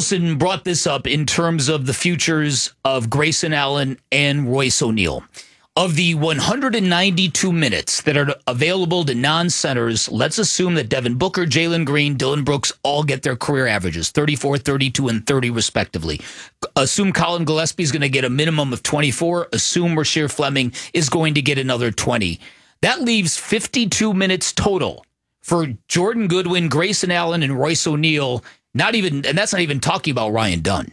Olson brought this up in terms of the futures of Grayson Allen and Royce O'Neal. Of the 192 minutes that are available to non-centers, let's assume that Devin Booker, Jalen Green, Dillon Brooks all get their career averages, 34, 32, and 30 respectively. Assume Colin Gillespie is going to get a minimum of 24. Assume Rasheer Fleming is going to get another 20. That leaves 52 minutes total for Jordan Goodwin, Grayson Allen, and Royce O'Neal. And that's not even talking about Ryan Dunn.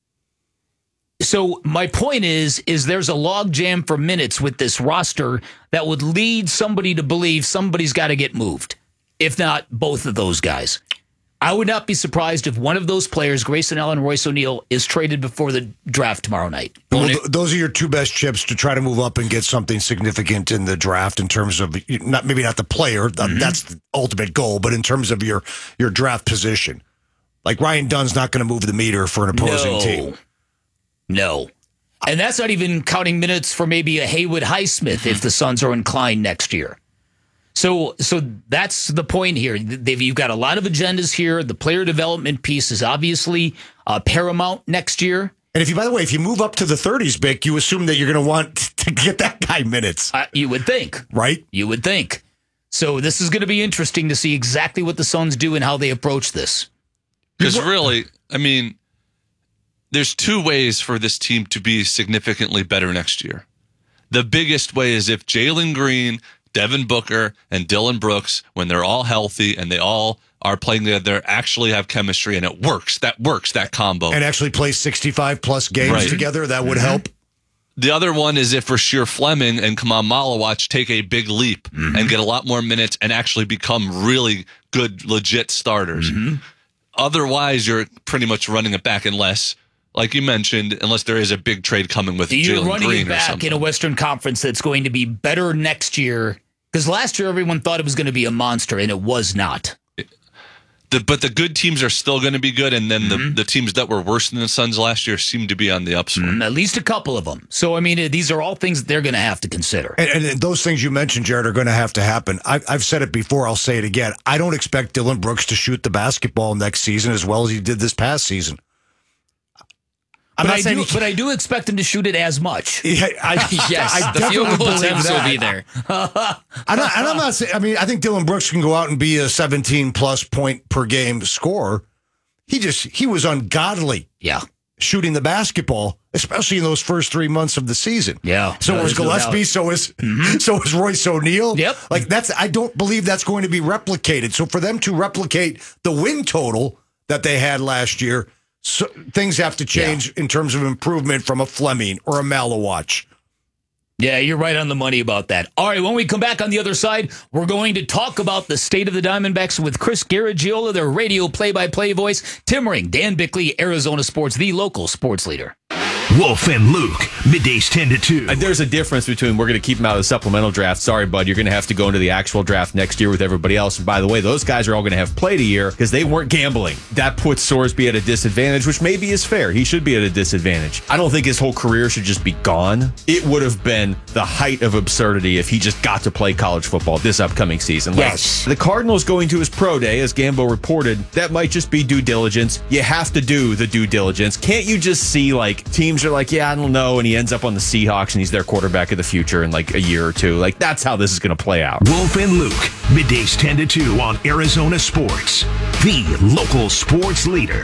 So my point is there's a logjam for minutes with this roster that would lead somebody to believe somebody's got to get moved, if not both of those guys. I would not be surprised if one of those players, Grayson Allen, Royce O'Neal, is traded before the draft tomorrow night. Well, those are your two best chips to try to move up and get something significant in the draft in terms of maybe not the player, that's the ultimate goal, but in terms of your draft position. Like Ryan Dunn's not going to move the meter for an opposing team. No. And that's not even counting minutes for maybe a Haywood Highsmith if the Suns are inclined next year. So that's the point here. You've got a lot of agendas here. The player development piece is obviously paramount next year. And by the way, if you move up to the 30s, Bick, you assume that you're going to want to get that guy minutes. You would think. Right? You would think. So this is going to be interesting to see exactly what the Suns do and how they approach this. Because really, I mean, there's two ways for this team to be significantly better next year. The biggest way is if Jalen Green, Devin Booker, and Dillon Brooks, when they're all healthy and they all are playing together, actually have chemistry and it works. That works, that combo. And actually play 65-plus games together, that would help. The other one is if Rasheer Fleming and Kamal Malawach take a big leap and get a lot more minutes and actually become really good, legit starters. Otherwise, you're pretty much running it back unless, like you mentioned, unless there is a big trade coming with Jalen Green or something. You're running it back in a Western Conference that's going to be better next year. Because last year, everyone thought it was going to be a monster, and it was not. But the good teams are still going to be good, and then the teams that were worse than the Suns last year seem to be on the upswing. At least a couple of them. So, I mean, these are all things that they're going to have to consider. And those things you mentioned, Jared, are going to have to happen. I've said it before. I'll say it again. I don't expect Dillon Brooks to shoot the basketball next season as well as he did this past season. But I do expect him to shoot it as much. Yes, the field goal attempts will be there. I'm not saying. I mean, I think Dillon Brooks can go out and be a 17-plus point per game scorer. He was ungodly. Yeah, shooting the basketball, especially in those first 3 months of the season. Yeah. So was Gillespie. So was Royce O'Neal. Yep. I don't believe that's going to be replicated. So for them to replicate the win total that they had last year. So things have to change in terms of improvement from a Fleming or a Malawach. Yeah, you're right on the money about that. All right, when we come back on the other side, we're going to talk about the state of the Diamondbacks with Chris Garagiola, their radio play-by-play voice, Tim Ring, Dan Bickley, Arizona Sports, the local sports leader. Wolf and Luke, middays 10 to 2. There's a difference between we're going to keep him out of the supplemental draft. Sorry, bud, you're going to have to go into the actual draft next year with everybody else. And by the way, those guys are all going to have played a year because they weren't gambling. That puts Sorsby at a disadvantage, which maybe is fair. He should be at a disadvantage. I don't think his whole career should just be gone. It would have been the height of absurdity if he just got to play college football this upcoming season. Yes. The Cardinals going to his pro day, as Gambo reported, that might just be due diligence. You have to do the due diligence. Can't you just see, like, teams are like, yeah, I don't know, and he ends up on the Seahawks and he's their quarterback of the future in like a year or two. Like, that's how this is going to play out. Wolf and Luke, middays 10 to 2 on Arizona Sports, the local sports leader.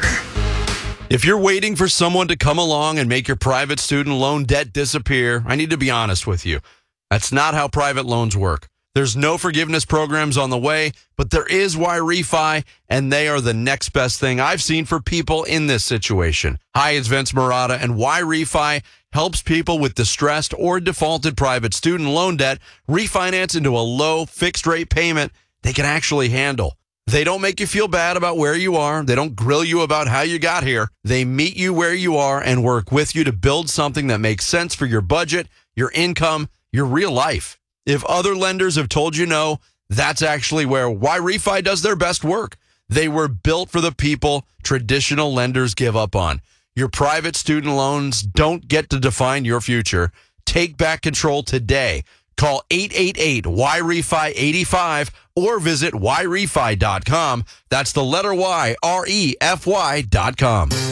If you're waiting for someone to come along and make your private student loan debt disappear, I need to be honest with you. That's not how private loans work. There's no forgiveness programs on the way, but there is YRefi, and they are the next best thing I've seen for people in this situation. Hi, it's Vince Marotta, and YRefi helps people with distressed or defaulted private student loan debt refinance into a low fixed-rate payment they can actually handle. They don't make you feel bad about where you are. They don't grill you about how you got here. They meet you where you are and work with you to build something that makes sense for your budget, your income, your real life. If other lenders have told you no, that's actually where YRefi does their best work. They were built for the people traditional lenders give up on. Your private student loans don't get to define your future. Take back control today. Call 888-YRefi-85 or visit YRefi.com. That's the letter Y, REFY.com.